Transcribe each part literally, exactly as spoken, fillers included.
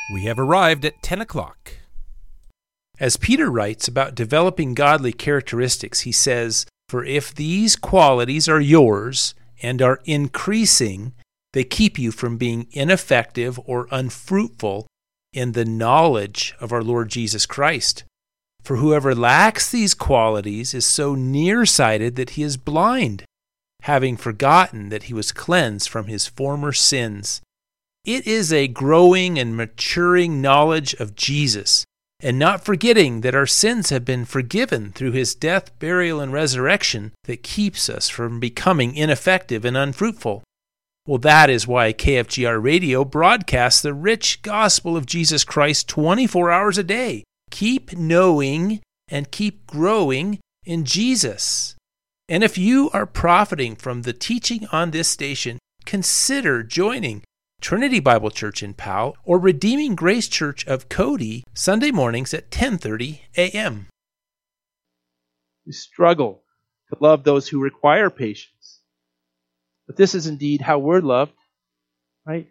We have arrived at ten o'clock. As Peter writes about developing godly characteristics, he says, "For if these qualities are yours and are increasing, they keep you from being ineffective or unfruitful in the knowledge of our Lord Jesus Christ. For whoever lacks these qualities is so nearsighted that he is blind, having forgotten that he was cleansed from his former sins." It is a growing and maturing knowledge of Jesus, and not forgetting that our sins have been forgiven through his death, burial, and resurrection that keeps us from becoming ineffective and unfruitful. Well, that is why K F G R Radio broadcasts the rich gospel of Jesus Christ twenty-four hours a day. Keep knowing and keep growing in Jesus. And if you are profiting from the teaching on this station, consider joining Trinity Bible Church in Powell or Redeeming Grace Church of Cody Sunday mornings at ten thirty a.m. We struggle to love those who require patience. But this is indeed how we're loved, right?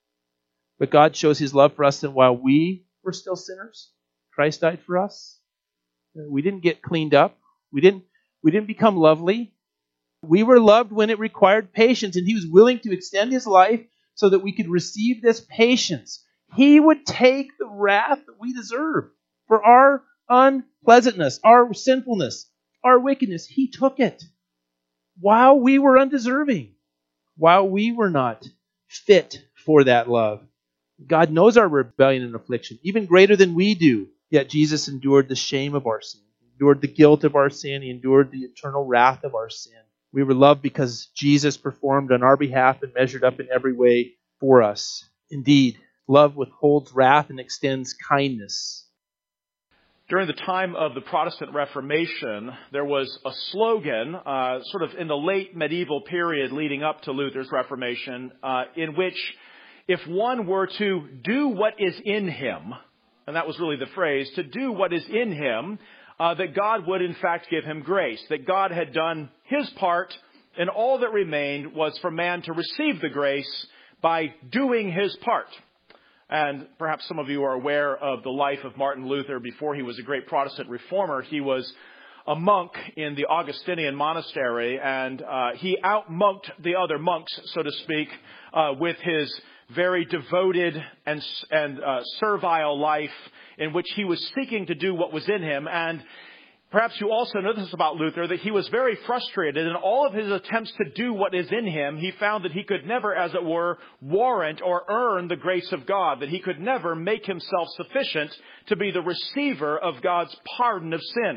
But God shows his love for us that while we were still sinners, Christ died for us. We didn't get cleaned up. We didn't, we didn't become lovely. We were loved when it required patience, and he was willing to extend his life so that we could receive this patience. He would take the wrath that we deserve for our unpleasantness, our sinfulness, our wickedness. He took it while we were undeserving, while we were not fit for that love. God knows our rebellion and affliction, even greater than we do. Yet Jesus endured the shame of our sin. He endured the guilt of our sin. He endured the eternal wrath of our sin. We were loved because Jesus performed on our behalf and measured up in every way for us. Indeed, love withholds wrath and extends kindness. During the time of the Protestant Reformation, there was a slogan, uh, sort of in the late medieval period leading up to Luther's Reformation, uh, in which if one were to do what is in him, and that was really the phrase, to do what is in him, Uh, that God would in fact give him grace, that God had done his part, and all that remained was for man to receive the grace by doing his part. And perhaps some of you are aware of the life of Martin Luther before he was a great Protestant reformer. He was a monk in the Augustinian monastery, and uh, he out-monked the other monks, so to speak, uh, with his very devoted and, and uh, servile life in which he was seeking to do what was in him. And perhaps you also know this about Luther, that he was very frustrated in all of his attempts to do what is in him. He found that he could never, as it were, warrant or earn the grace of God, that he could never make himself sufficient to be the receiver of God's pardon of sin.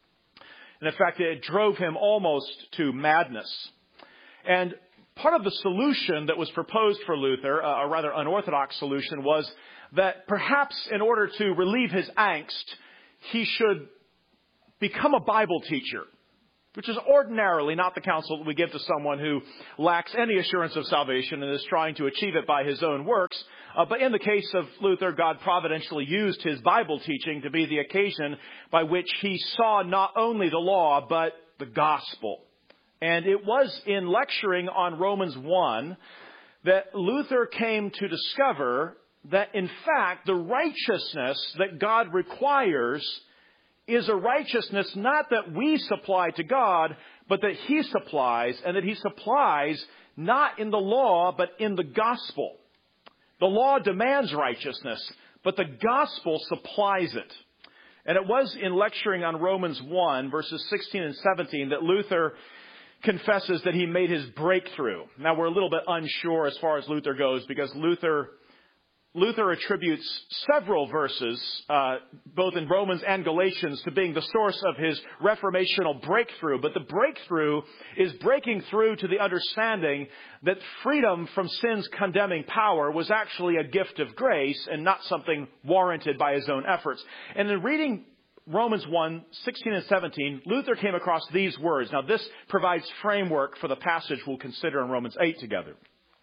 And in fact, it drove him almost to madness. And part of the solution that was proposed for Luther, a rather unorthodox solution, was that perhaps in order to relieve his angst, he should become a Bible teacher, which is ordinarily not the counsel that we give to someone who lacks any assurance of salvation and is trying to achieve it by his own works. Uh, but in the case of Luther, God providentially used his Bible teaching to be the occasion by which he saw not only the law, but the gospel. And it was in lecturing on Romans one that Luther came to discover that, in fact, the righteousness that God requires is a righteousness not that we supply to God, but that he supplies, and that he supplies not in the law, but in the gospel. The law demands righteousness, but the gospel supplies it. And it was in lecturing on Romans one, verses sixteen and seventeen, that Luther confesses that he made his breakthrough. Now, we're a little bit unsure as far as Luther goes, because Luther Luther attributes several verses, uh, both in Romans and Galatians, to being the source of his reformational breakthrough. But the breakthrough is breaking through to the understanding that freedom from sin's condemning power was actually a gift of grace and not something warranted by his own efforts. And in reading Romans one, sixteen and seventeen, Luther came across these words. Now, this provides framework for the passage we'll consider in Romans eight together.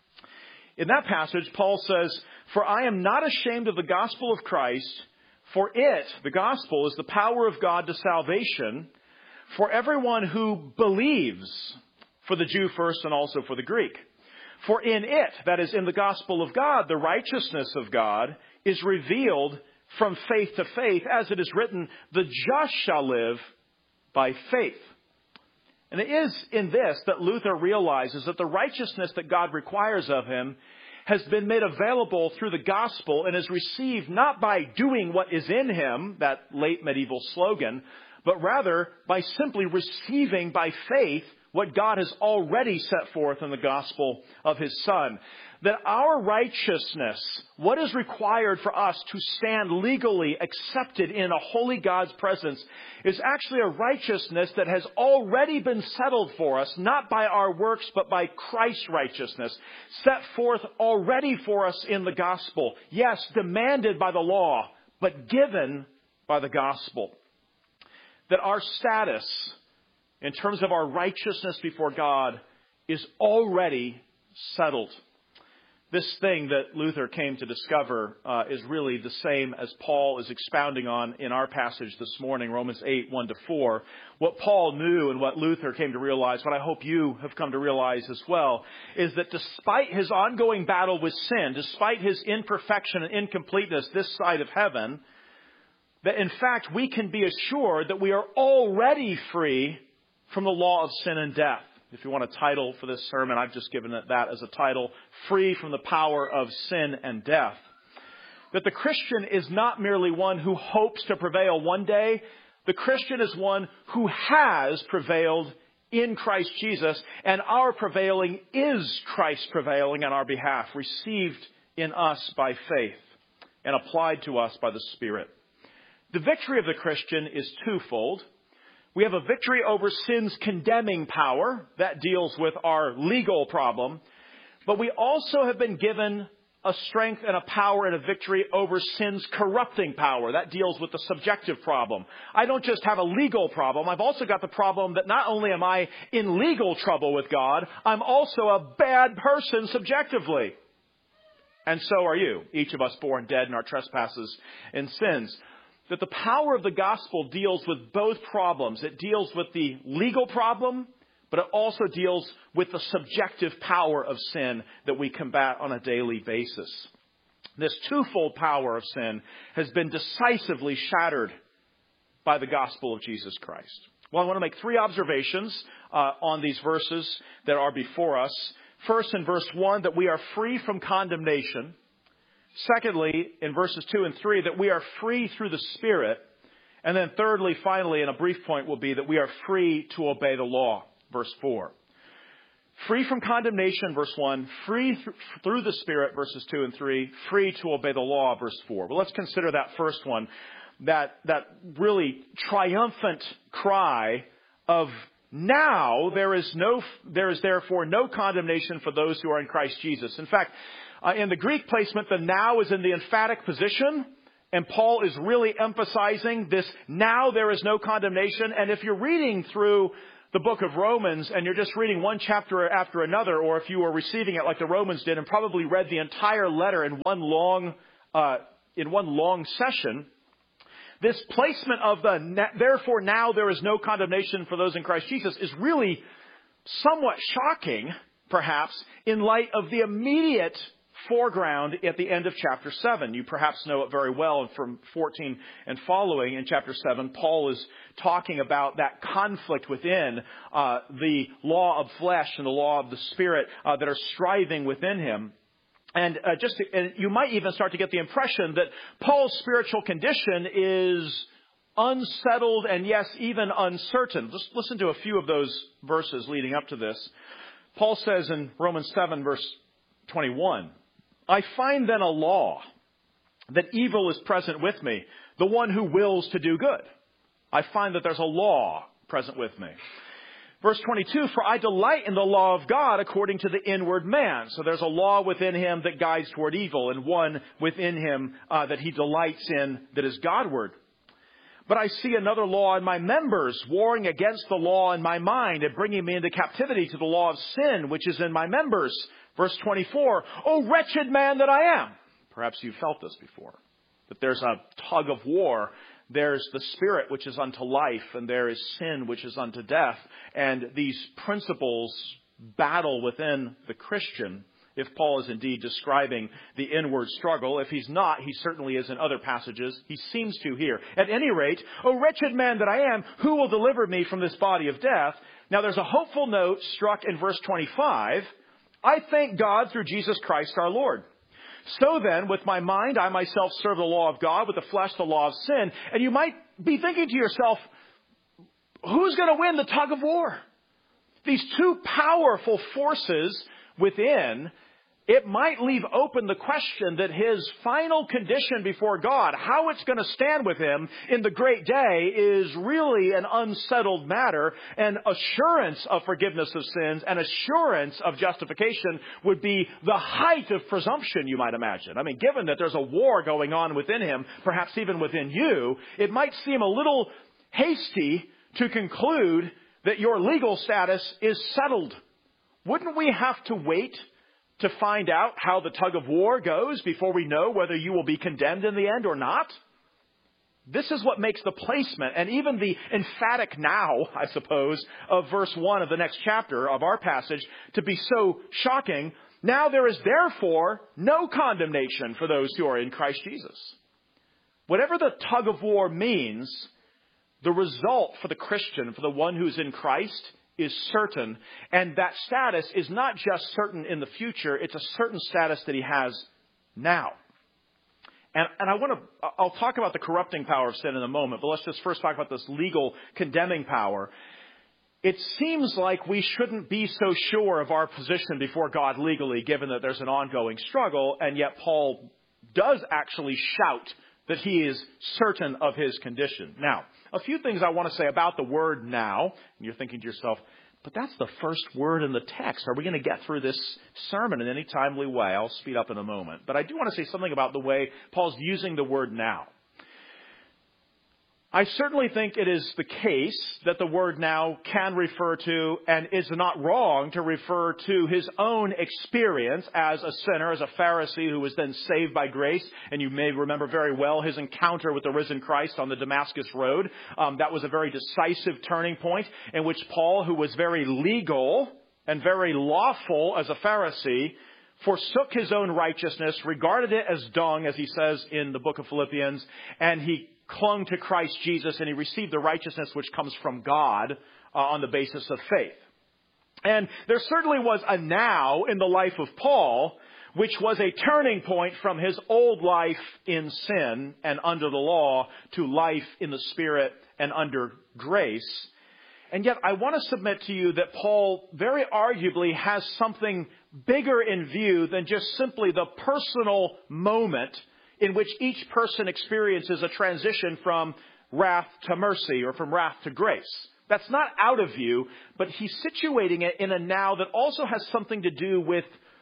In that passage, Paul says, "For I am not ashamed of the gospel of Christ, for it," the gospel, "is the power of God to salvation for everyone who believes, for the Jew first and also for the Greek. For in it, that is in the gospel of God, the righteousness of God is revealed from faith to faith, as it is written, the just shall live by faith. And it is in this that Luther realizes that the righteousness that God requires of him has been made available through the gospel and is received not by doing what is in him, that late medieval slogan, but rather by simply receiving by faith what God has already set forth in the gospel of his Son. That our righteousness, what is required for us to stand legally accepted in a holy God's presence, is actually a righteousness that has already been settled for us, not by our works, but by Christ's righteousness, set forth already for us in the gospel. Yes, demanded by the law, but given by the gospel. That our status, in terms of our righteousness before God, is already settled. This thing that Luther came to discover uh, is really the same as Paul is expounding on in our passage this morning, Romans eight, one to four. What Paul knew and what Luther came to realize, what I hope you have come to realize as well, is that despite his ongoing battle with sin, despite his imperfection and incompleteness this side of heaven, that in fact we can be assured that we are already free from the law of sin and death. If you want a title for this sermon, I've just given it that as a title, Free from the Power of Sin and Death. That the Christian is not merely one who hopes to prevail one day. The Christian is one who has prevailed in Christ Jesus, and our prevailing is Christ prevailing on our behalf, received in us by faith and applied to us by the Spirit. The victory of the Christian is twofold. We have a victory over sin's condemning power. That deals with our legal problem. But we also have been given a strength and a power and a victory over sin's corrupting power. That deals with the subjective problem. I don't just have a legal problem. I've also got the problem that not only am I in legal trouble with God, I'm also a bad person subjectively. And so are you, each of us born dead in our trespasses and sins. That the power of the gospel deals with both problems. It deals with the legal problem, but it also deals with the subjective power of sin that we combat on a daily basis. This twofold power of sin has been decisively shattered by the gospel of Jesus Christ. Well, I want to make three observations uh, on these verses that are before us. First, in verse one, that we are free from condemnation. Secondly, in verses two and three, that we are free through the Spirit. And then thirdly, finally, and a brief point will be that we are free to obey the law, verse four. Free from condemnation, verse one. Free th- through the Spirit, verses two and three. Free to obey the law, verse four. Well, let's consider that first one, that, that really triumphant cry of now there is no, there is therefore no condemnation for those who are in Christ Jesus. In fact, Uh, in the Greek placement, the now is in the emphatic position, and Paul is really emphasizing this now there is no condemnation. And if you're reading through the book of Romans and you're just reading one chapter after another, or if you were receiving it like the Romans did and probably read the entire letter in one long, uh, in one long session, this placement of the therefore now there is no condemnation for those in Christ Jesus is really somewhat shocking, perhaps, in light of the immediate foreground at the end of chapter seven. You perhaps know it very well from fourteen and following. In chapter seven, Paul is talking about that conflict within uh, the law of flesh and the law of the Spirit uh, that are striving within him. And uh, just to, and you might even start to get the impression that Paul's spiritual condition is unsettled and, yes, even uncertain. Just listen to a few of those verses leading up to this. Paul says in Romans seven, verse twenty-one, I find then a law that evil is present with me, the one who wills to do good. I find that there's a law present with me. Verse twenty-two, for I delight in the law of God according to the inward man. So there's a law within him that guides toward evil, and one within him uh, that he delights in that is Godward. But I see another law in my members, warring against the law in my mind and bringing me into captivity to the law of sin, which is in my members. Verse twenty-four, O wretched man that I am. Perhaps you've felt this before. That there's a tug of war. There's the Spirit, which is unto life, and there is sin, which is unto death. And these principles battle within the Christian, if Paul is indeed describing the inward struggle. If he's not, he certainly is in other passages. He seems to here. At any rate, O wretched man that I am, who will deliver me from this body of death? Now there's a hopeful note struck in verse twenty-five. I thank God through Jesus Christ our Lord. So then, with my mind, I myself serve the law of God, with the flesh, the law of sin. And you might be thinking to yourself, who's going to win the tug of war? These two powerful forces within, it might leave open the question that his final condition before God, how it's going to stand with him in the great day, is really an unsettled matter. And assurance of forgiveness of sins and assurance of justification would be the height of presumption, you might imagine. I mean, given that there's a war going on within him, perhaps even within you, it might seem a little hasty to conclude that your legal status is settled. Wouldn't we have to wait to find out how the tug of war goes before we know whether you will be condemned in the end or not? This is what makes the placement and even the emphatic now, I suppose, of verse one of the next chapter of our passage to be so shocking. Now there is therefore no condemnation for those who are in Christ Jesus. Whatever the tug of war means, the result for the Christian, for the one who's in Christ, is certain. And that status is not just certain in the future, it's a certain status that he has now. And, and I want to, I'll talk about the corrupting power of sin in a moment, but let's just first talk about this legal condemning power. It seems like we shouldn't be so sure of our position before God legally, given that there's an ongoing struggle, and yet Paul does actually shout that he is certain of his condition. Now, a few things I want to say about the word now. And you're thinking to yourself, but that's the first word in the text. Are we going to get through this sermon in any timely way? I'll speed up in a moment. But I do want to say something about the way Paul's using the word now. I certainly think it is the case that the word now can refer to, and is not wrong to refer to, his own experience as a sinner, as a Pharisee who was then saved by grace. And you may remember very well his encounter with the risen Christ on the Damascus Road. Um, that was a very decisive turning point in which Paul, who was very legal and very lawful as a Pharisee, forsook his own righteousness, regarded it as dung, as he says in the book of Philippians, and he clung to Christ Jesus, and he received the righteousness which comes from God uh, on the basis of faith. And there certainly was a now in the life of Paul, which was a turning point from his old life in sin and under the law to life in the Spirit and under grace. And yet I want to submit to you that Paul very arguably has something bigger in view than just simply the personal moment in which each person experiences a transition from wrath to mercy or from wrath to grace. That's not out of view, but he's situating it in a now that also has something to do with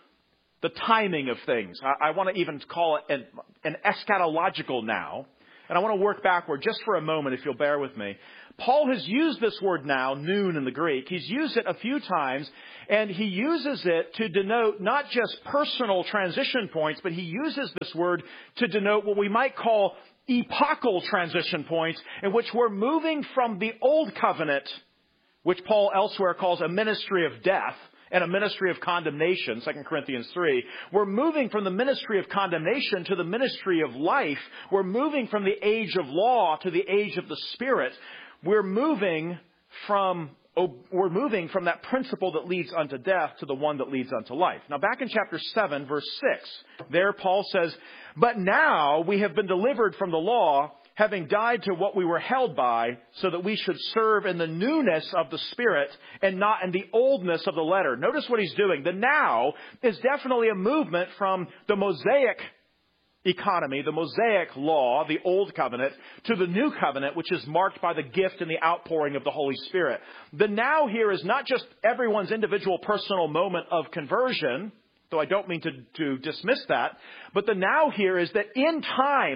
the timing of things. I, I want to even call it an, an eschatological now. And I want to work backward just for a moment, if you'll bear with me. Paul has used this word now, noon in the Greek. He's used it a few times, and he uses it to denote not just personal transition points, but he uses this word to denote what we might call epochal transition points, in which we're moving from the old covenant, which Paul elsewhere calls a ministry of death, and a ministry of condemnation, Second Corinthians three. We're moving from the ministry of condemnation to the ministry of life. We're moving from the age of law to the age of the Spirit. We're moving from we're moving from that principle that leads unto death to the one that leads unto life. Now back in chapter seven, verse six, there Paul says, "But now we have been delivered from the law, having died to what we were held by, so that we should serve in the newness of the Spirit and not in the oldness of the letter." Notice what he's doing. The now is definitely a movement from the Mosaic economy, the Mosaic law, the old covenant, to the new covenant, which is marked by the gift and the outpouring of the Holy Spirit. The now here is not just everyone's individual personal moment of conversion, though I don't mean to, to dismiss that, but the now here is that in time,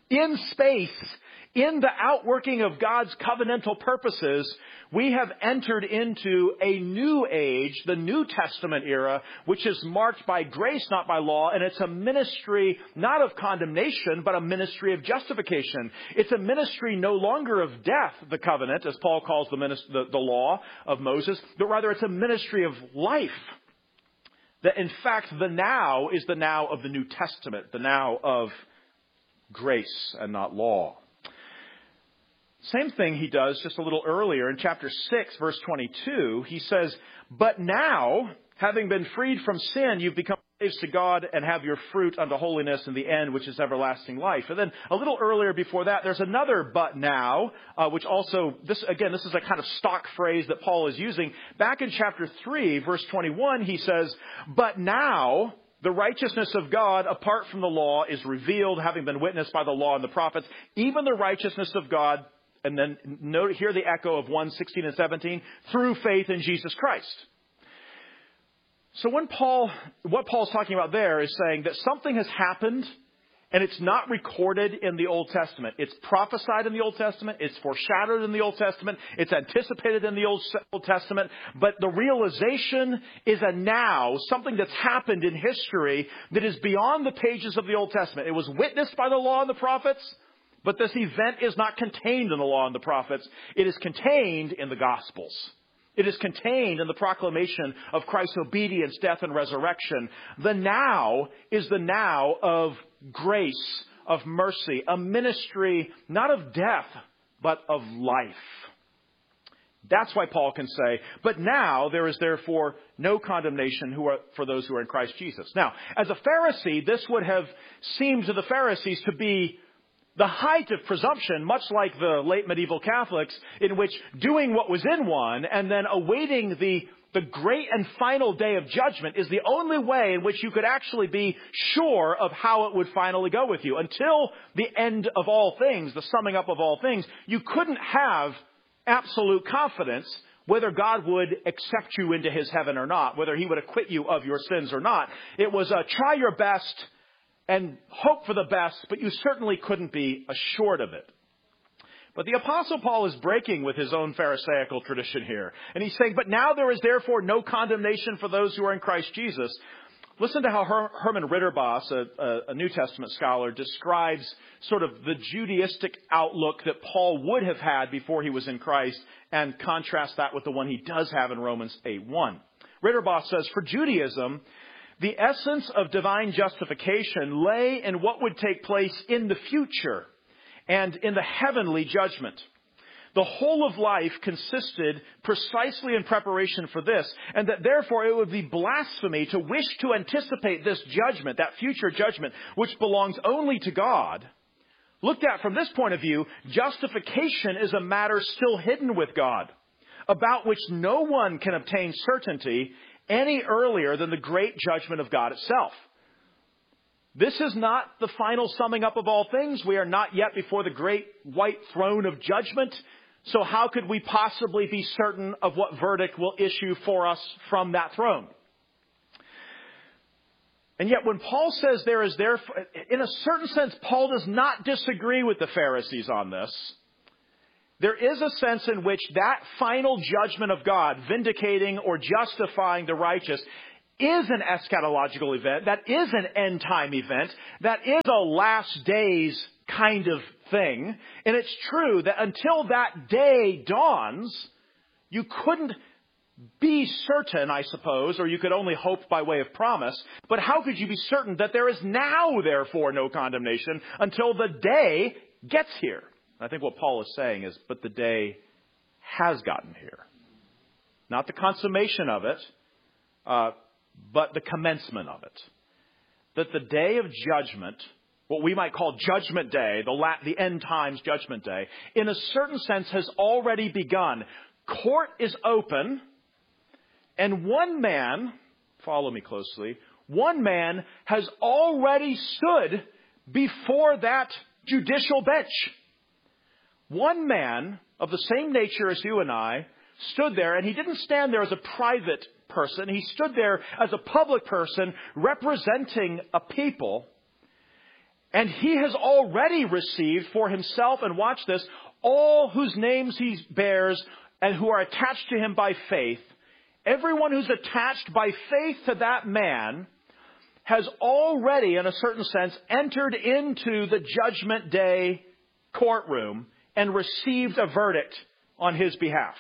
in space, in the outworking of God's covenantal purposes, we have entered into a new age, the New Testament era, which is marked by grace, not by law, and it's a ministry not of condemnation, but a ministry of justification. It's a ministry no longer of death, the covenant, as Paul calls the, minist- the, the law of Moses, but rather it's a ministry of life. That in fact, the now is the now of the New Testament, the now of grace and not law. Same thing he does just a little earlier in chapter six, verse twenty-two. He says, but now, having been freed from sin, you've become slaves to God and have your fruit unto holiness in the end, which is everlasting life. And then a little earlier before that, there's another but now, uh, which also, this again, this is a kind of stock phrase that Paul is using. Back in chapter three, verse twenty-one, he says, but now the righteousness of God apart from the law is revealed, having been witnessed by the law and the prophets, even the righteousness of God. And then note, hear the echo of one sixteen and seventeen, through faith in Jesus Christ. So when Paul, what Paul's talking about there is saying that something has happened and it's not recorded in the Old Testament. It's prophesied in the Old Testament. It's foreshadowed in the Old Testament. It's anticipated in the Old Testament. But the realization is a now, something that's happened in history that is beyond the pages of the Old Testament. It was witnessed by the law and the prophets. But this event is not contained in the law and the prophets. It is contained in the Gospels. It is contained in the proclamation of Christ's obedience, death, and resurrection. The now is the now of grace, of mercy, a ministry not of death, but of life. That's why Paul can say, but now there is therefore no condemnation who are, for those who are in Christ Jesus. Now, as a Pharisee, this would have seemed to the Pharisees to be the height of presumption, much like the late medieval Catholics, in which doing what was in one and then awaiting the, the great and final day of judgment is the only way in which you could actually be sure of how it would finally go with you. Until the end of all things, the summing up of all things, you couldn't have absolute confidence whether God would accept you into his heaven or not, whether he would acquit you of your sins or not. It was a try your best and hope for the best, but you certainly couldn't be assured of it. But the Apostle Paul is breaking with his own Pharisaical tradition here. And he's saying, but now there is therefore no condemnation for those who are in Christ Jesus. Listen to how Her- Herman Ritterboss, a, a, a New Testament scholar, describes sort of the Judaistic outlook that Paul would have had before he was in Christ, and contrast that with the one he does have in Romans eight one. Ritterboss says, for Judaism, the essence of divine justification lay in what would take place in the future and in the heavenly judgment. The whole of life consisted precisely in preparation for this, and that therefore it would be blasphemy to wish to anticipate this judgment, that future judgment, which belongs only to God. Looked at from this point of view, justification is a matter still hidden with God, about which no one can obtain certainty any earlier than the great judgment of God itself. This is not the final summing up of all things. We are not yet before the great white throne of judgment. So how could we possibly be certain of what verdict will issue for us from that throne? And yet when Paul says there is therefore, in a certain sense, Paul does not disagree with the Pharisees on this. There is a sense in which that final judgment of God, vindicating or justifying the righteous, is an eschatological event. That is an end time event. That is a last days kind of thing. And it's true that until that day dawns, you couldn't be certain, I suppose, or you could only hope by way of promise. But how could you be certain that there is now, therefore, no condemnation until the day gets here? I think what Paul is saying is, but the day has gotten here. Not the consummation of it, uh, but the commencement of it. That the day of judgment, what we might call Judgment Day, the, la- the end times Judgment Day, in a certain sense has already begun. Court is open, and one man, follow me closely, one man has already stood before that judicial bench. One man of the same nature as you and I stood there, and he didn't stand there as a private person. He stood there as a public person representing a people. And he has already received for himself, and watch this, all whose names he bears and who are attached to him by faith. Everyone who's attached by faith to that man has already, in a certain sense, entered into the judgment day courtroom and received a verdict on his behalf.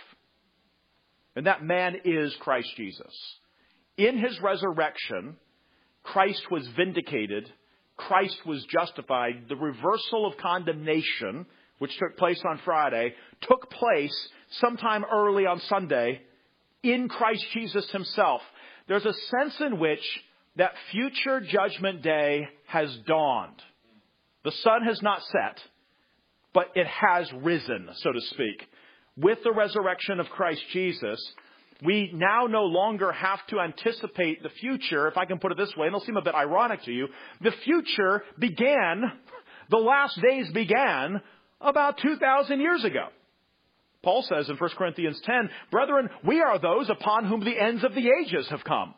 And that man is Christ Jesus. In his resurrection, Christ was vindicated. Christ was justified. The reversal of condemnation, which took place on Friday, took place sometime early on Sunday in Christ Jesus himself. There's a sense in which that future judgment day has dawned. The sun has not set, but it has risen, so to speak. With the resurrection of Christ Jesus, we now no longer have to anticipate the future, if I can put it this way, and it'll seem a bit ironic to you. The future began, the last days began about two thousand years ago. Paul says in First Corinthians ten, "Brethren, we are those upon whom the ends of the ages have come."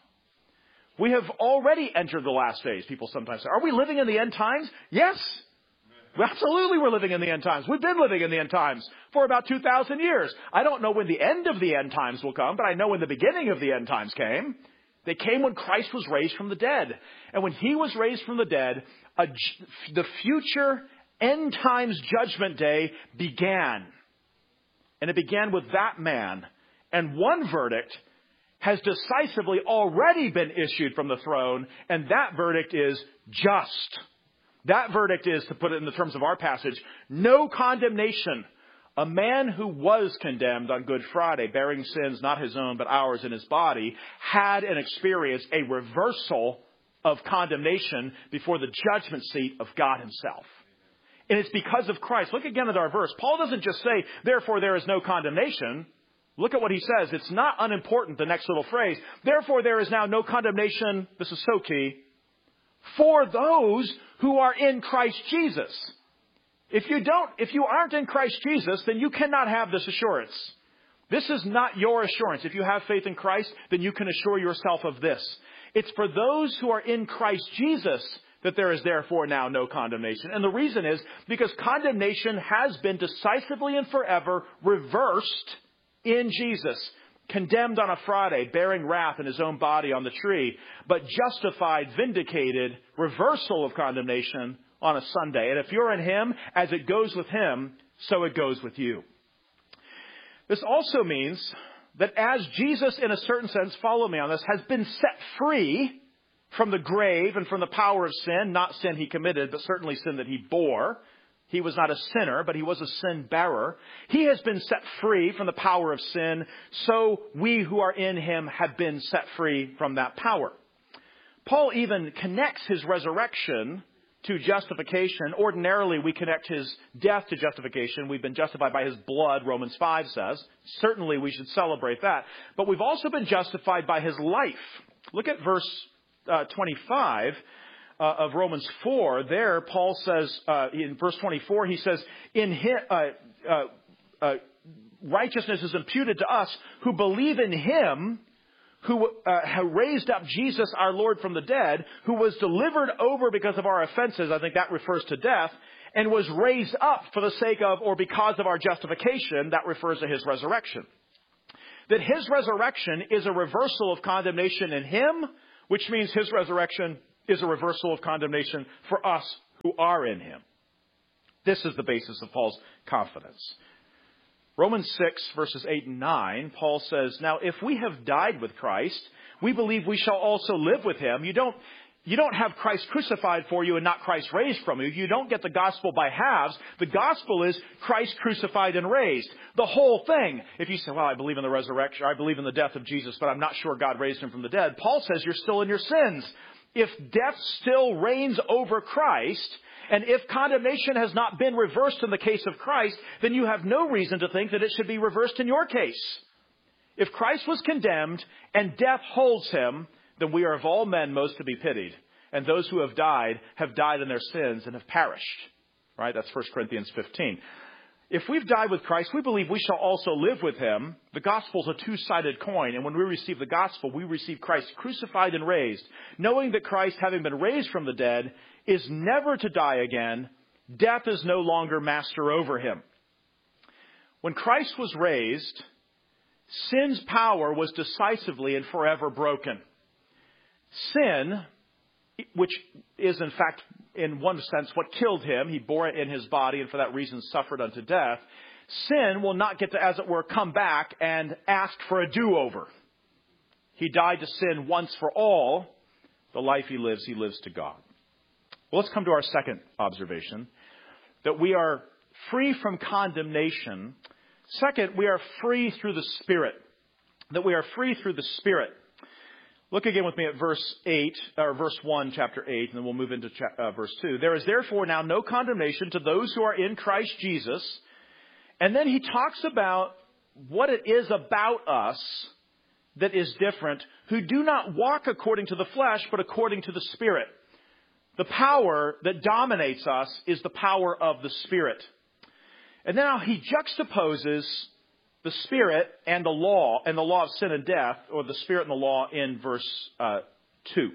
We have already entered the last days. People sometimes say, are we living in the end times? Yes. Absolutely we're living in the end times. We've been living in the end times for about two thousand years. I don't know when the end of the end times will come, but I know when the beginning of the end times came. They came when Christ was raised from the dead. And when he was raised from the dead, a, the future end times judgment day began. And it began with that man. And one verdict has decisively already been issued from the throne, and that verdict is just. That verdict is, to put it in the terms of our passage, no condemnation. A man who was condemned on Good Friday, bearing sins not his own but ours in his body, had and experienced a reversal of condemnation before the judgment seat of God himself. And it's because of Christ. Look again at our verse. Paul doesn't just say, therefore there is no condemnation. Look at what he says. It's not unimportant, the next little phrase. Therefore there is now no condemnation, this is so key, for those who are in Christ Jesus. If you don't, if you aren't in Christ Jesus, then you cannot have this assurance. This is not your assurance. If you have faith in Christ, then you can assure yourself of this. It's for those who are in Christ Jesus that there is therefore now no condemnation. And the reason is because condemnation has been decisively and forever reversed in Jesus. Condemned on a Friday, bearing wrath in his own body on the tree, but justified, vindicated, reversal of condemnation on a Sunday. And if you're in him, as it goes with him, so it goes with you. This also means that as Jesus, in a certain sense, follow me on this, has been set free from the grave and from the power of sin, not sin he committed, but certainly sin that he bore. He was not a sinner, but he was a sin bearer. He has been set free from the power of sin, so we who are in him have been set free from that power. Paul even connects his resurrection to justification. Ordinarily, we connect his death to justification. We've been justified by his blood, Romans five says. Certainly, we should celebrate that. But we've also been justified by his life. Look at verse uh, twenty-five. Uh, of Romans four, there Paul says, uh, in verse twenty-four, he says, in him, uh, uh, uh, righteousness is imputed to us who believe in him who uh, raised up Jesus our Lord from the dead, who was delivered over because of our offenses, I think that refers to death, and was raised up for the sake of or because of our justification, that refers to his resurrection. That his resurrection is a reversal of condemnation in him, which means his resurrection is a reversal of condemnation for us who are in him. This is the basis of Paul's confidence. Romans six, verses eight and nine, Paul says, now if we have died with Christ, we believe we shall also live with him. You don't, you don't have Christ crucified for you and not Christ raised from you. You don't get the gospel by halves. The gospel is Christ crucified and raised. The whole thing. If you say, well, I believe in the resurrection, I believe in the death of Jesus, but I'm not sure God raised him from the dead. Paul says you're still in your sins. If death still reigns over Christ, and if condemnation has not been reversed in the case of Christ, then you have no reason to think that it should be reversed in your case. If Christ was condemned and death holds him, then we are of all men most to be pitied. And those who have died have died in their sins and have perished. Right? That's First Corinthians fifteen. If we've died with Christ, we believe we shall also live with him. The gospel is a two-sided coin. And when we receive the gospel, we receive Christ crucified and raised, knowing that Christ, having been raised from the dead, is never to die again. Death is no longer master over him. When Christ was raised, sin's power was decisively and forever broken. Sin, which is in fact, in one sense, what killed him, he bore it in his body and for that reason suffered unto death. Sin will not get to, as it were, come back and ask for a do-over. He died to sin once for all. The life he lives, he lives to God. Well, let's come to our second observation, that we are free from condemnation. Second, we are free through the Spirit. That we are free through the Spirit. Look again with me at verse eight, or verse one, chapter eight, and then we'll move into cha- uh, verse two. There is therefore now no condemnation to those who are in Christ Jesus. And then he talks about what it is about us that is different, who do not walk according to the flesh, but according to the Spirit. The power that dominates us is the power of the Spirit. And now he juxtaposes the Spirit and the law, and the law of sin and death, or the Spirit and the law in verse uh, two.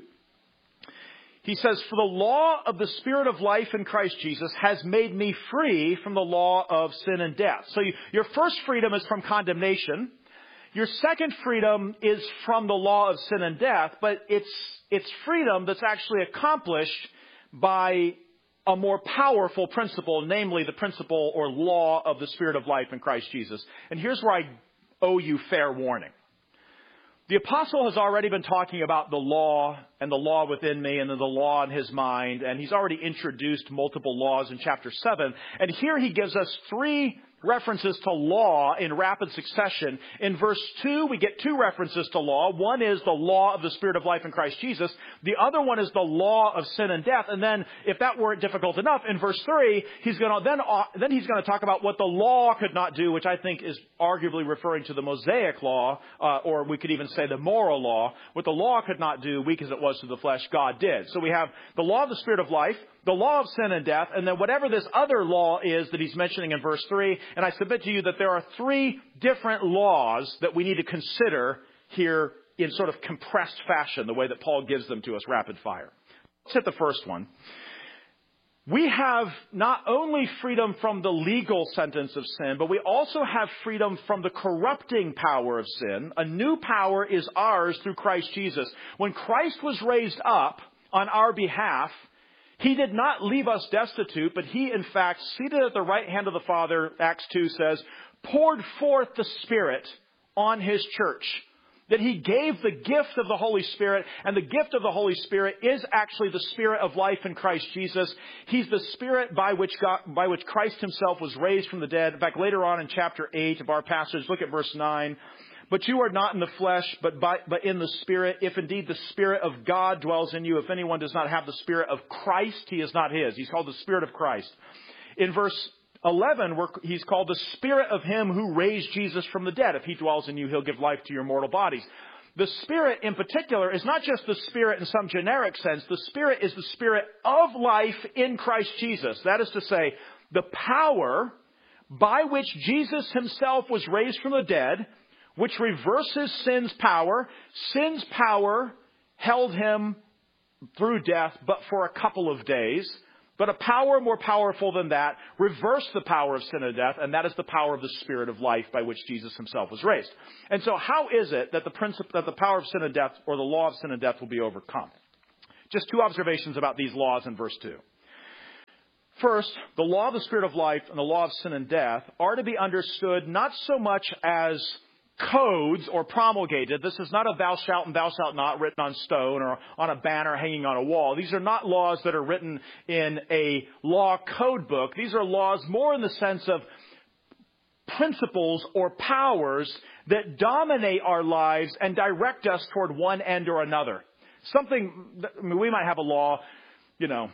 He says, for the law of the Spirit of life in Christ Jesus has made me free from the law of sin and death. So you, your first freedom is from condemnation. Your second freedom is from the law of sin and death, but it's, it's freedom that's actually accomplished by a more powerful principle, namely the principle or law of the Spirit of life in Christ Jesus. And here's where I owe you fair warning. The apostle has already been talking about the law and the law within me and then the law in his mind. And he's already introduced multiple laws in chapter seven. And here he gives us three references to law in rapid succession. In verse two, we get two references to law. One is the law of the Spirit of life in Christ Jesus. The other one is the law of sin and death. And then, if that weren't difficult enough, in verse three, he's going to then uh, then he's going to talk about what the law could not do, which I think is arguably referring to the Mosaic law, uh, or we could even say the moral law. What the law could not do, weak as it was to the flesh, God did. So we have the law of the Spirit of life, the law of sin and death, and then whatever this other law is that he's mentioning in verse three. And I submit to you that there are three different laws that we need to consider here in sort of compressed fashion, the way that Paul gives them to us rapid fire. Let's hit the first one. We have not only freedom from the legal sentence of sin, but we also have freedom from the corrupting power of sin. A new power is ours through Christ Jesus. When Christ was raised up on our behalf, He did not leave us destitute, but He, in fact, seated at the right hand of the Father, Acts two says, poured forth the Spirit on His church. That He gave the gift of the Holy Spirit, and the gift of the Holy Spirit is actually the Spirit of life in Christ Jesus. He's the Spirit by which God, by which Christ Himself was raised from the dead. In fact, later on in chapter eight of our passage, look at verse nine. But you are not in the flesh, but by, but in the Spirit, if indeed the Spirit of God dwells in you. If anyone does not have the Spirit of Christ, he is not his. He's called the Spirit of Christ. In verse eleven, we're, he's called the Spirit of Him who raised Jesus from the dead. If He dwells in you, He'll give life to your mortal bodies. The Spirit in particular is not just the Spirit in some generic sense. The Spirit is the Spirit of life in Christ Jesus. That is to say, the power by which Jesus Himself was raised from the dead, which reverses sin's power. Sin's power held Him through death, but for a couple of days. But a power more powerful than that reversed the power of sin and death, and that is the power of the Spirit of life by which Jesus Himself was raised. And so how is it that the principle, that the power of sin and death, or the law of sin and death, will be overcome? Just two observations about these laws in verse two. First, the law of the Spirit of life and the law of sin and death are to be understood not so much as codes or promulgated. This is not a thou shalt and thou shalt not written on stone or on a banner hanging on a wall. These are not laws that are written in a law code book. These are laws more in the sense of principles or powers that dominate our lives and direct us toward one end or another. Something, I mean, we might have a law, you know,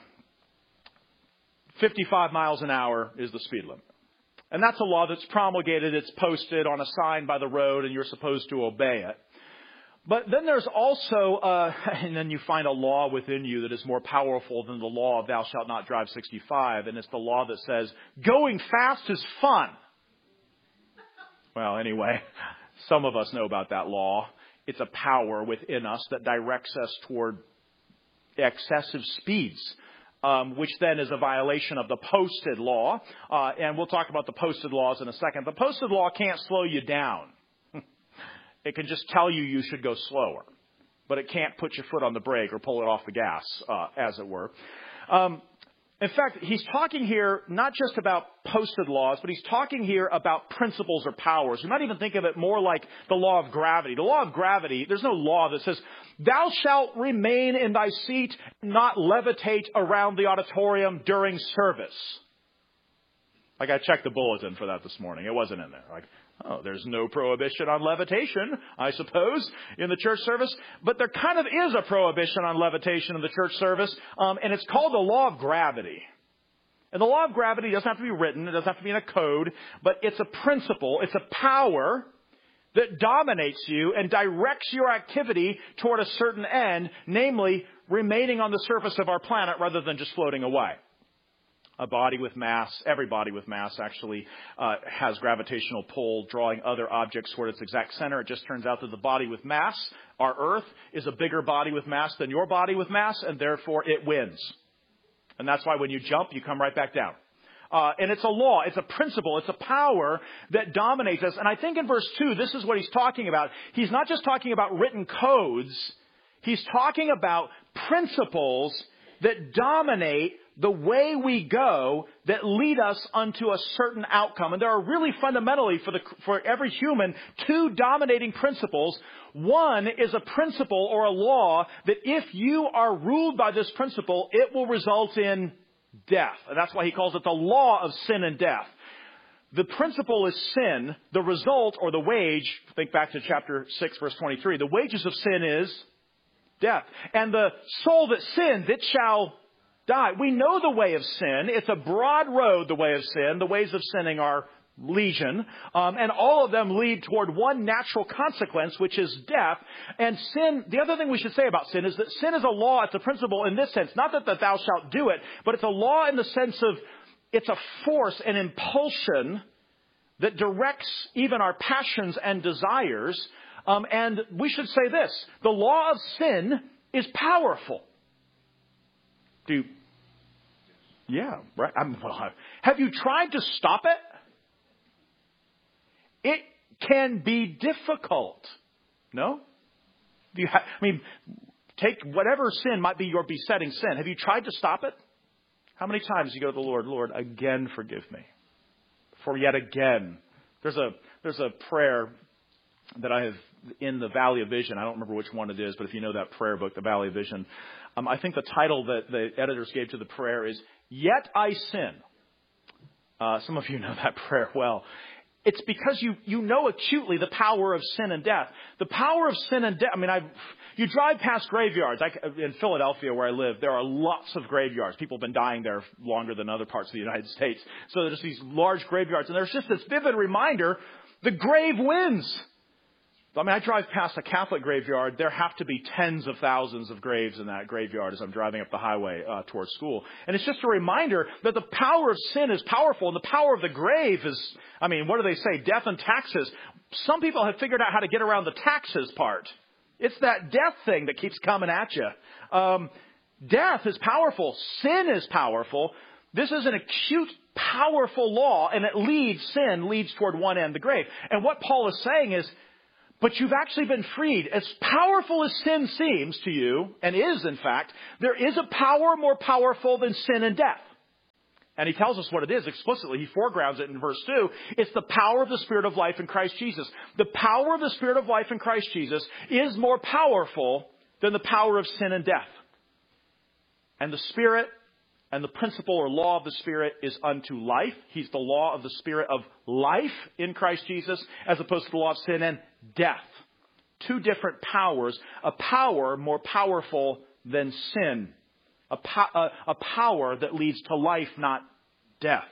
fifty-five miles an hour is the speed limit. And that's a law that's promulgated, it's posted on a sign by the road, and you're supposed to obey it. But then there's also, uh, and then you find a law within you that is more powerful than the law of thou shalt not drive sixty-five, and it's the law that says, going fast is fun. Well, anyway, some of us know about that law. It's a power within us that directs us toward excessive speeds. um, which then is a violation of the posted law. Uh, and we'll talk about the posted laws in a second. The posted law can't slow you down. It can just tell you you should go slower. But it can't put your foot on the brake or pull it off the gas, uh, as it were. Um, in fact, he's talking here not just about posted laws, but he's talking here about principles or powers. You might even think of it more like the law of gravity. The law of gravity, there's no law that says, thou shalt remain in thy seat, not levitate around the auditorium during service. Like I checked the bulletin for that this morning. It wasn't in there. Like, oh, there's no prohibition on levitation, I suppose, in the church service. But there kind of is a prohibition on levitation in the church service, um, and it's called the law of gravity. And the law of gravity doesn't have to be written. It doesn't have to be in a code. But it's a principle. It's a power that dominates you and directs your activity toward a certain end, namely remaining on the surface of our planet rather than just floating away. A body with mass, every body with mass actually uh, has gravitational pull, drawing other objects toward its exact center. It just turns out that the body with mass, our Earth, is a bigger body with mass than your body with mass, and therefore it wins. And that's why when you jump, you come right back down. Uh, and it's a law, it's a principle, it's a power that dominates us. And I think in verse two, this is what he's talking about. He's not just talking about written codes. He's talking about principles that dominate the way we go that lead us unto a certain outcome. And there are really fundamentally for the for every human two dominating principles. One is a principle or a law that if you are ruled by this principle, it will result in death. And that's why he calls it the law of sin and death. The principle is sin. The result or the wage, think back to chapter six, verse twenty-three. The wages of sin is death. And the soul that sins, it shall die. We know the way of sin. It's a broad road, the way of sin. The ways of sinning are legion. Um, and all of them lead toward one natural consequence, which is death. And sin, the other thing we should say about sin is that sin is a law. It's a principle in this sense. Not that the thou shalt do it, but it's a law in the sense of it's a force, an impulsion that directs even our passions and desires. Um, and we should say this. The law of sin is powerful. Do Yeah, right. I'm, well, have you tried to stop it? It can be difficult. No? Do you ha- I mean, take whatever sin might be your besetting sin. Have you tried to stop it? How many times do you go to the Lord, Lord, again forgive me? For yet again. There's a there's a prayer that I have in the Valley of Vision. I don't remember which one it is, but if you know that prayer book, the Valley of Vision, um, I think the title that the editors gave to the prayer is, Yet I Sin. Uh, some of you know that prayer well. It's because you, you know acutely the power of sin and death. The power of sin and death. I mean, I, you drive past graveyards. I, in Philadelphia, where I live, there are lots of graveyards. People have been dying there longer than other parts of the United States. So there's these large graveyards. And there's just this vivid reminder, the grave wins. I mean, I drive past a Catholic graveyard. There have to be tens of thousands of graves in that graveyard as I'm driving up the highway uh, towards school. And it's just a reminder that the power of sin is powerful, and the power of the grave is, I mean, what do they say? Death and taxes. Some people have figured out how to get around the taxes part. It's that death thing that keeps coming at you. Um, death is powerful. Sin is powerful. This is an acute, powerful law, and it leads, sin leads toward one end, the grave. And what Paul is saying is, but you've actually been freed. As powerful as sin seems to you, and is in fact, there is a power more powerful than sin and death. And he tells us what it is explicitly. He foregrounds it in verse two. It's the power of the Spirit of life in Christ Jesus. The power of the Spirit of life in Christ Jesus is more powerful than the power of sin and death. And the Spirit and the principle or law of the Spirit is unto life. He's the law of the Spirit of life in Christ Jesus, as opposed to the law of sin and death. Two different powers. A power more powerful than sin. A, po- a, a power that leads to life, not death.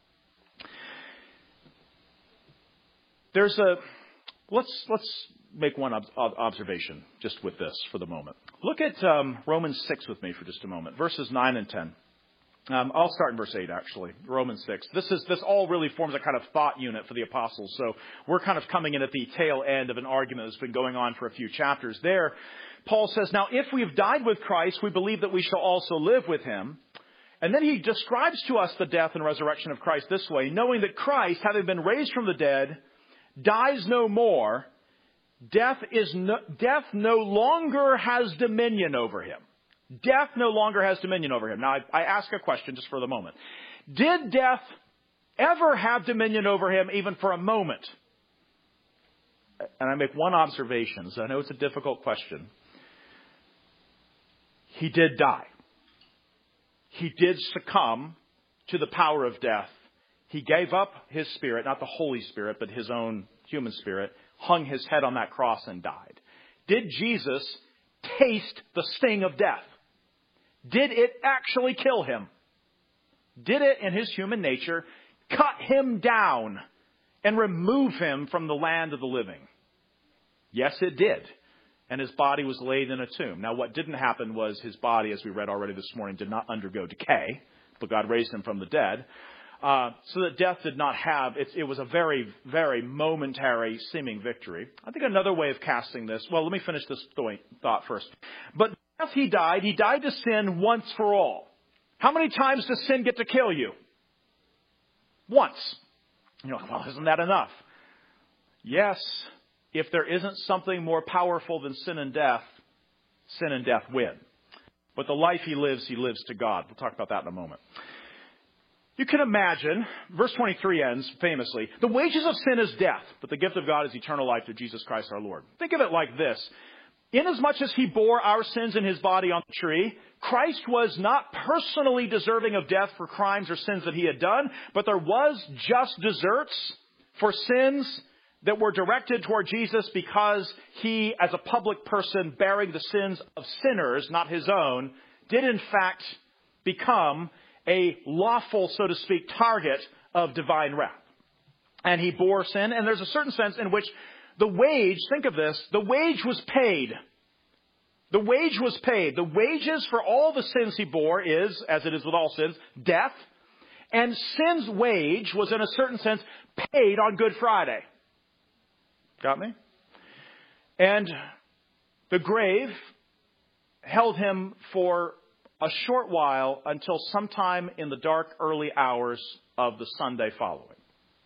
There's a... Let's, let's make one ob- observation just with this for the moment. Look at um, Romans six with me for just a moment. Verses nine and ten. Um, I'll start in verse eight, actually. Romans six. This is this all really forms a kind of thought unit for the apostles. So we're kind of coming in at the tail end of an argument that's been going on for a few chapters there. Paul says, now if we've died with Christ, we believe that we shall also live with him. And then he describes to us the death and resurrection of Christ this way, knowing that Christ, having been raised from the dead, dies no more. Death is no, death no longer has dominion over him. Death no longer has dominion over him. Now, I, I ask a question just for the moment. Did death ever have dominion over him, even for a moment? And I make one observation. So I know it's a difficult question. He did die. He did succumb to the power of death. He gave up his spirit, not the Holy Spirit, but his own human spirit, hung his head on that cross and died. Did Jesus taste the sting of death? Did it actually kill him? Did it, in his human nature, cut him down and remove him from the land of the living? Yes, it did. And his body was laid in a tomb. Now, what didn't happen was his body, as we read already this morning, did not undergo decay, but God raised him from the dead. Uh, so that death did not have, it, it was a very, very momentary seeming victory. I think another way of casting this, well, let me finish this thought first. But death he died, he died to sin once for all. How many times does sin get to kill you? Once. You're like, well, isn't that enough? Yes. If there isn't something more powerful than sin and death, sin and death win. But the life he lives, he lives to God. We'll talk about that in a moment. You can imagine, verse twenty-three ends famously, the wages of sin is death, but the gift of God is eternal life through Jesus Christ our Lord. Think of it like this. Inasmuch as he bore our sins in his body on the tree, Christ was not personally deserving of death for crimes or sins that he had done, but there was just deserts for sins that were directed toward Jesus because he, as a public person bearing the sins of sinners, not his own, did in fact become a lawful, so to speak, target of divine wrath. And he bore sin, and there's a certain sense in which the wage, think of this, the wage was paid. The wage was paid. The wages for all the sins he bore is, as it is with all sins, death. And sin's wage was, in a certain sense, paid on Good Friday. Got me? And the grave held him for a short while until sometime in the dark early hours of the Sunday following.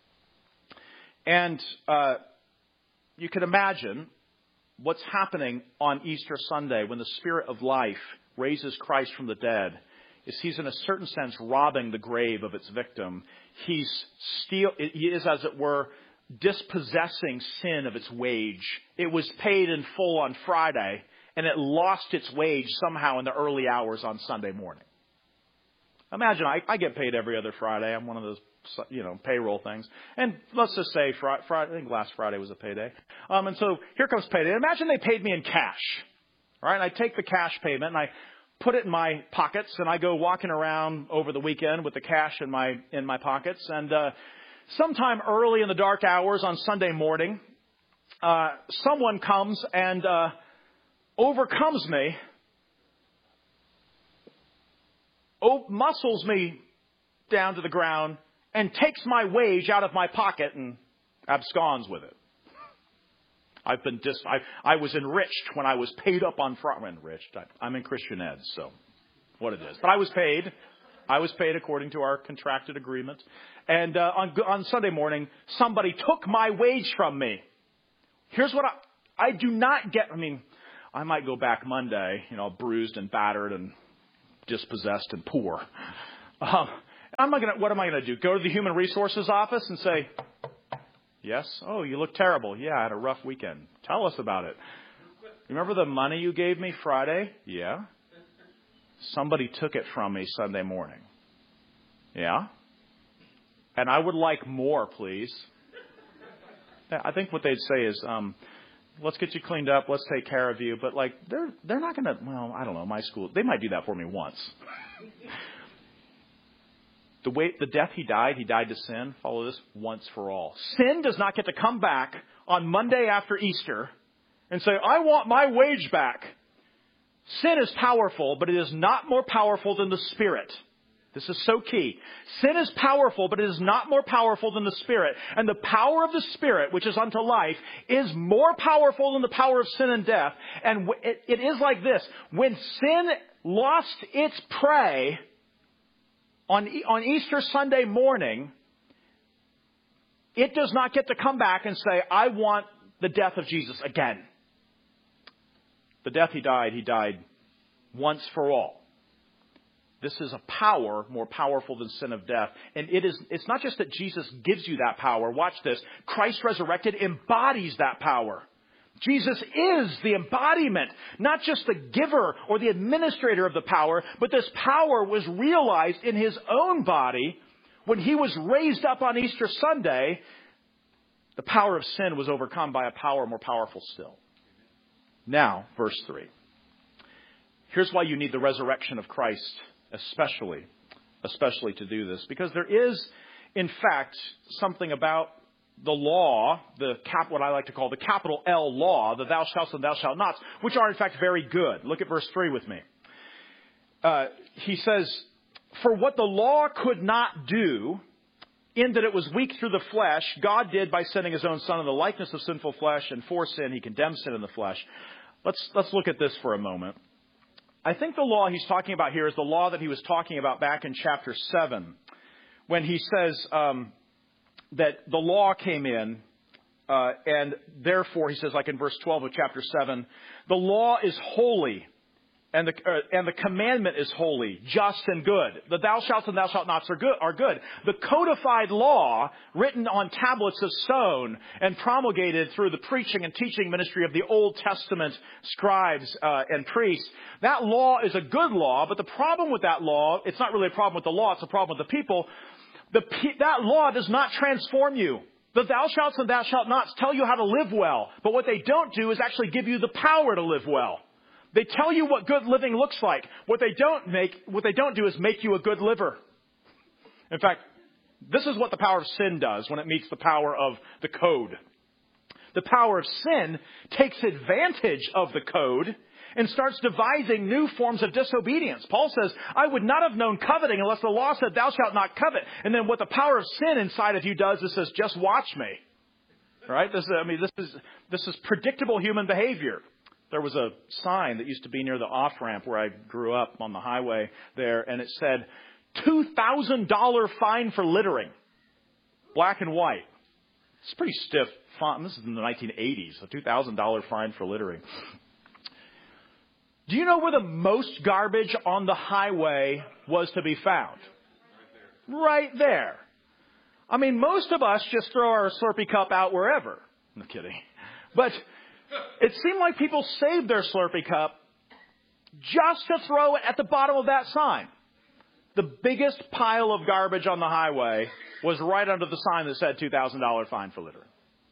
And uh, you can imagine what's happening on Easter Sunday when the Spirit of life raises Christ from the dead. Is he's in a certain sense robbing the grave of its victim. He's steal, he is, as it were, dispossessing sin of its wage. It was paid in full on Friday, and it lost its wage somehow in the early hours on Sunday morning. Imagine, I, I get paid every other Friday. I'm one of those, you know, payroll things. And let's just say Friday, Friday I think last Friday was a payday. Um, and so here comes payday. Imagine they paid me in cash. All right, and I take the cash payment and I put it in my pockets, and I go walking around over the weekend with the cash in my in my pockets. And uh, sometime early in the dark hours on Sunday morning, uh, someone comes and uh, overcomes me, oh, muscles me down to the ground, and takes my wage out of my pocket and absconds with it. I've been dis- I, I was enriched when I was paid up on Friday. I'm enriched. I, I'm in Christian Ed, so what it is. But I was paid. I was paid according to our contracted agreement. And uh, on, on Sunday morning, somebody took my wage from me. Here's what I, I do not get. I mean, I might go back Monday, you know, bruised and battered and dispossessed and poor. Um, I'm not gonna, what am I going to do? Go to the Human Resources office and say, yes? Oh, you look terrible. Yeah, I had a rough weekend. Tell us about it. Remember the money you gave me Friday? Yeah. Somebody took it from me Sunday morning. Yeah. And I would like more, please. I think what they'd say is, um, let's get you cleaned up. Let's take care of you. But like, they're, they're not going to, well, I don't know, my school, they might do that for me once. The way, the death he died, he died to sin. Follow this, once for all. Sin does not get to come back on Monday after Easter and say, I want my wage back. Sin is powerful, but it is not more powerful than the Spirit. This is so key. Sin is powerful, but it is not more powerful than the Spirit. And the power of the Spirit, which is unto life, is more powerful than the power of sin and death. And it, it is like this. When sin lost its prey, on, on Easter Sunday morning, it does not get to come back and say, I want the death of Jesus again. The death he died, he died once for all. This is a power more powerful than sin of death. And it is, it's not just that Jesus gives you that power. Watch this. Christ resurrected embodies that power. Jesus is the embodiment, not just the giver or the administrator of the power, but this power was realized in his own body when he was raised up on Easter Sunday. The power of sin was overcome by a power more powerful still. Now, verse three. Here's why you need the resurrection of Christ, especially, especially to do this. Because there is, in fact, something about the law, the cap, what I like to call the capital L law, the thou shalt and thou shalt nots, which are in fact very good. Look at verse three with me. Uh, he says, for what the law could not do, in that it was weak through the flesh, God did by sending his own Son in the likeness of sinful flesh, and for sin he condemned sin in the flesh. Let's, let's look at this for a moment. I think the law he's talking about here is the law that he was talking about back in chapter seven, when he says um, that the law came in, uh, and therefore, he says, like in verse twelve of chapter seven, the law is holy, and the uh, and the commandment is holy, just and good. The thou shalt and thou shalt nots are good. Are good. The codified law, written on tablets of stone and promulgated through the preaching and teaching ministry of the Old Testament scribes uh, and priests, that law is a good law. But the problem with that law, it's not really a problem with the law; it's a problem with the people. The, that law does not transform you. The thou shalt and thou shalt nots tell you how to live well, but what they don't do is actually give you the power to live well. They tell you what good living looks like. What they don't make, what they don't do is make you a good liver. In fact, this is what the power of sin does when it meets the power of the code. The power of sin takes advantage of the code and starts devising new forms of disobedience. Paul says, I would not have known coveting unless the law said, thou shalt not covet. And then what the power of sin inside of you does is says, just watch me. Right? This is, I mean, this is, this is predictable human behavior. There was a sign that used to be near the off-ramp where I grew up on the highway there, and it said, two thousand dollars fine for littering. Black and white. It's pretty stiff font. This is in the nineteen eighties, a two thousand dollars fine for littering. Do you know where the most garbage on the highway was to be found? Right there. Right there. I mean, most of us just throw our Slurpee cup out wherever. No kidding. But it seemed like people saved their Slurpee cup just to throw it at the bottom of that sign. The biggest pile of garbage on the highway was right under the sign that said two thousand dollars fine for littering.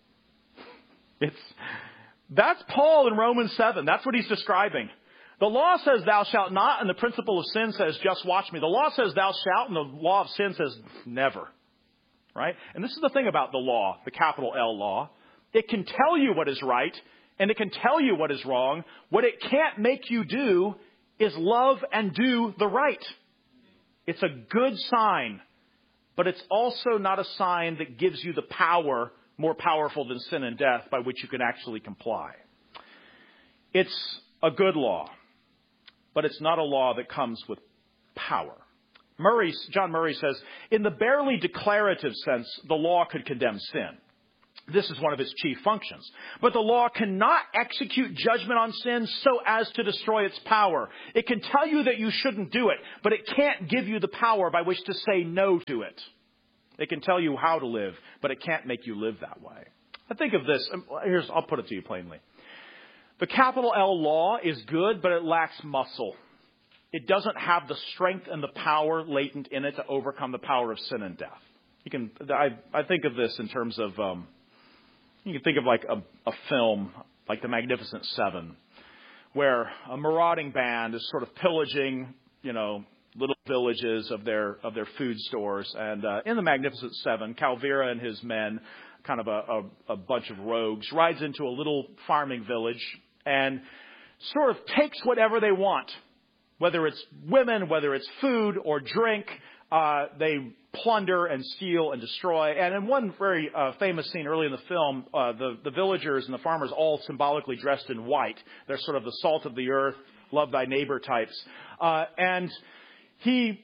It's, that's Paul in Romans seven. That's what he's describing. The law says thou shalt not, and the principle of sin says just watch me. The law says thou shalt, and the law of sin says never. Right? And this is the thing about the law, the capital L law. It can tell you what is right, and it can tell you what is wrong. What it can't make you do is love and do the right. It's a good sign, but it's also not a sign that gives you the power more powerful than sin and death by which you can actually comply. It's a good law, but it's not a law that comes with power. Murray, John Murray says, in the barely declarative sense, the law could condemn sin. This is one of its chief functions. But the law cannot execute judgment on sin so as to destroy its power. It can tell you that you shouldn't do it, but it can't give you the power by which to say no to it. It can tell you how to live, but it can't make you live that way. I think of this. Here's, I'll put it to you plainly. The capital L law is good, but it lacks muscle. It doesn't have the strength and the power latent in it to overcome the power of sin and death. You can, I, I think of this in terms of, um, you can think of like a, a film like The Magnificent Seven, where a marauding band is sort of pillaging, you know, little villages of their of their food stores. And uh, in The Magnificent Seven, Calvera and his men, kind of a, a, a bunch of rogues, rides into a little farming village and sort of takes whatever they want, whether it's women, whether it's food or drink. Uh, they plunder and steal and destroy. And in one very uh, famous scene early in the film, uh, the, the villagers and the farmers all symbolically dressed in white. They're sort of the salt of the earth, love thy neighbor types. Uh, and he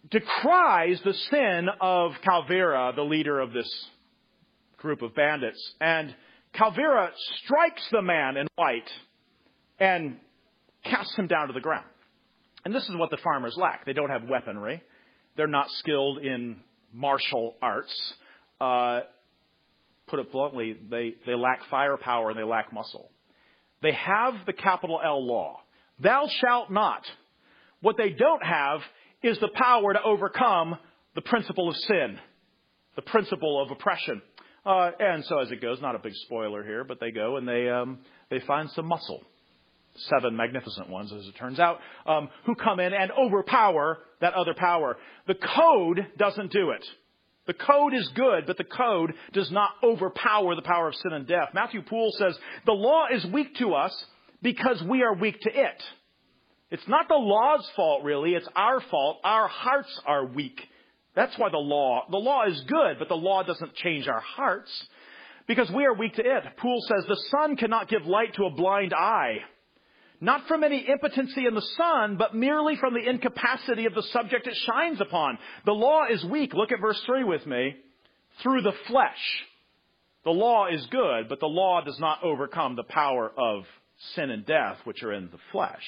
decries the sin of Calvera, the leader of this group of bandits. And Calvera strikes the man in white and casts him down to the ground. And this is what the farmers lack. They don't have weaponry. They're not skilled in martial arts. Uh, put it bluntly, they, they lack firepower and they lack muscle. They have the capital L law. Thou shalt not. What they don't have is the power to overcome the principle of sin, the principle of oppression. Uh, and so as it goes, not a big spoiler here, but they go and they um, they find some muscle. Seven magnificent ones, as it turns out, um, who come in and overpower that other power. The code doesn't do it. The code is good, but the code does not overpower the power of sin and death. Matthew Poole says, the law is weak to us because we are weak to it. It's not the law's fault, really. It's our fault. Our hearts are weak. That's why the law, the law is good, but the law doesn't change our hearts because we are weak to it. Poole says, the sun cannot give light to a blind eye. Not from any impotency in the sun, but merely from the incapacity of the subject it shines upon. The law is weak. Look at verse three with me. Through the flesh. The law is good, but the law does not overcome the power of sin and death, which are in the flesh.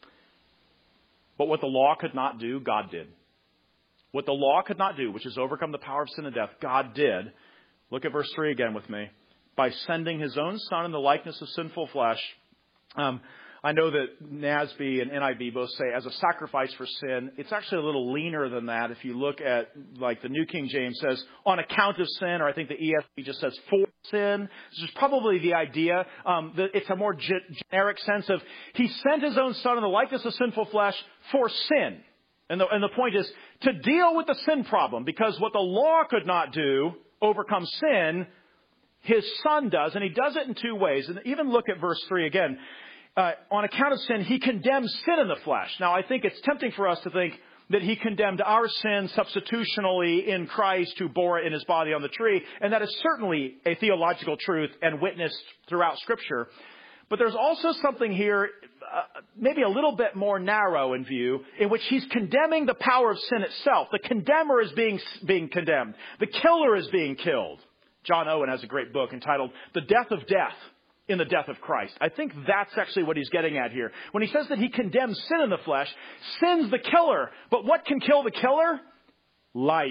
But what the law could not do, God did. What the law could not do, which is overcome the power of sin and death, God did. Look at verse three again with me. By sending his own son in the likeness of sinful flesh. Um, I know that N A S B and N I V both say as a sacrifice for sin. It's actually a little leaner than that. If you look at, like the New King James says, on account of sin, or I think the E S V just says for sin. This is probably the idea. Um, that it's a more ge- generic sense of he sent his own son in the likeness of sinful flesh for sin. And the, and the point is to deal with the sin problem, because what the law could not do, overcome sin, his son does. And he does it in two ways. And even look at verse three again. Uh, on account of sin, he condemns sin in the flesh. Now, I think it's tempting for us to think that he condemned our sin substitutionally in Christ who bore it in his body on the tree. And that is certainly a theological truth and witnessed throughout Scripture. But there's also something here, uh, maybe a little bit more narrow in view, in which he's condemning the power of sin itself. The condemner is being, being condemned. The killer is being killed. John Owen has a great book entitled The Death of Death in the Death of Christ. I think that's actually what he's getting at here. When he says that he condemns sin in the flesh, sin's the killer. But what can kill the killer? Life.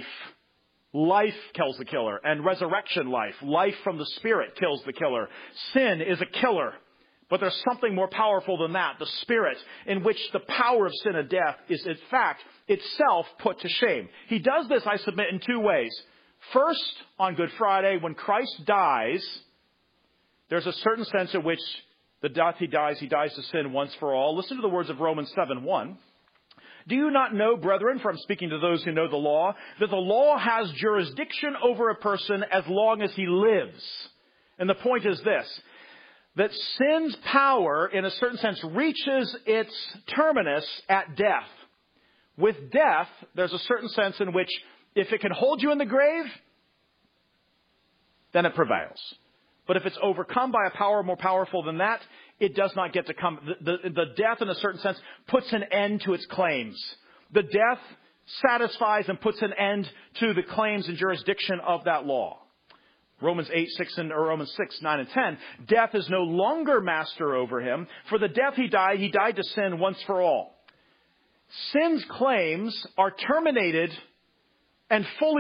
Life kills the killer. And resurrection life. Life from the Spirit kills the killer. Sin is a killer. But there's something more powerful than that. The Spirit, in which the power of sin and death is in fact itself put to shame. He does this, I submit, in two ways. First, on Good Friday, when Christ dies, there's a certain sense in which the death he dies, he dies to sin once for all. Listen to the words of Romans seven one. Do you not know, brethren, for I'm speaking to those who know the law, that the law has jurisdiction over a person as long as he lives? And the point is this, that sin's power, in a certain sense, reaches its terminus at death. With death, there's a certain sense in which if it can hold you in the grave, then it prevails. But if it's overcome by a power more powerful than that, it does not get to come. The, the, the death, in a certain sense, puts an end to its claims. The death satisfies and puts an end to the claims and jurisdiction of that law. Romans eight, six, and or Romans six, nine, and ten. Death is no longer master over him. For the death he died, he died to sin once for all. Sin's claims are terminated and fully